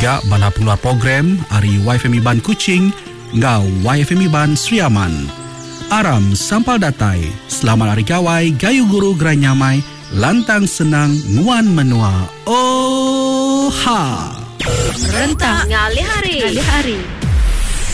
ya bala pengeluar program Ari YFM Iban Kuching ngau YFM Iban Sriaman. Aram sampal datai, selamat hari gawai, gayu guru gerai nyamai, lantang senang, nguan menua. Oh ha! Rentang ngali hari.